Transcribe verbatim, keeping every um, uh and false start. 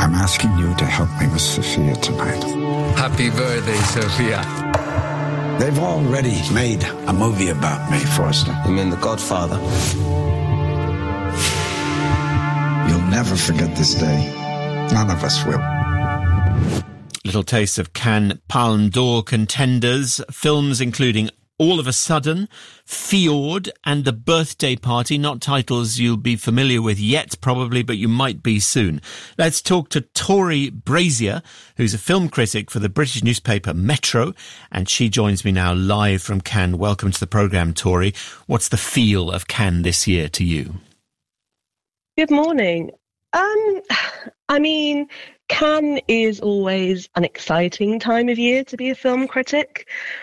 I'm asking you to help me with Sophia tonight. Happy birthday, Sophia. They've already made a movie about me, Forster. You mean The Godfather? You'll never forget this day. None of us will. Little taste of Cannes Palme d'Or contenders, films including All of a Sudden, Fjord and The Birthday Party, not titles you'll be familiar with yet probably, but you might be soon. Let's talk to Tori Brazier, who's a film critic for the British newspaper Metro, and she joins me now live from Cannes. Welcome to the programme, Tori. What's the feel of Cannes this year to you? Good morning. Um, I mean, Cannes is always an exciting time of year to be a film critic.